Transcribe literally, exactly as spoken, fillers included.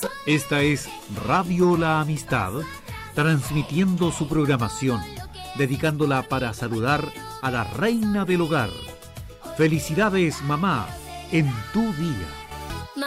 Esta es Radio La Amistad, transmitiendo su programación, dedicándola para saludar a la reina del hogar. Felicidades, mamá, en tu día.